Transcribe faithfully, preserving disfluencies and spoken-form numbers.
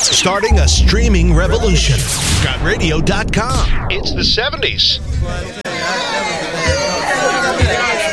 Starting a streaming revolution. got radio dot com. It's the seventies.